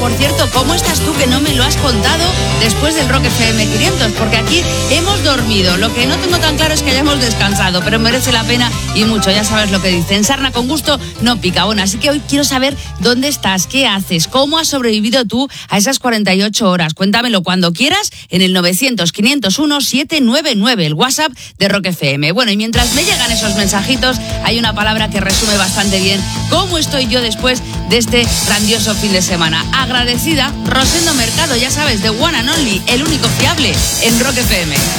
Por cierto, ¿cómo estás tú que no me lo has contado después del Rock FM 500? Porque aquí hemos dormido. Lo que no tengo tan claro es que hayamos descansado, pero merece la pena y mucho. Ya sabes lo que dicen. Sarna con gusto no pica. Bueno, así que hoy quiero saber dónde estás, qué haces, cómo has sobrevivido tú a esas 48 horas. Cuéntamelo cuando quieras en el 900-501-799, el WhatsApp de Rock FM. Bueno, y mientras me llegan esos mensajitos, hay una palabra que resume bastante bien cómo estoy yo después de este grandioso fin de semana. Agradecida, Rosendo Mercado, ya sabes, de One and Only, el único fiable en Rock FM.